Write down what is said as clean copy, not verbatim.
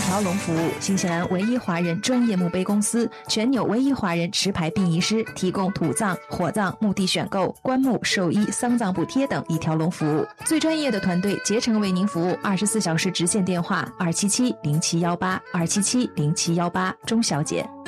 条龙服务，新西兰唯一华人专业墓碑公司，全纽唯一华人持牌殡仪师，提供土葬、火葬、墓地选购、棺木、寿衣、丧葬补贴等一条龙服务，最专业的团队竭诚为您服务，24小时直线电话2770718，2770718，钟小姐。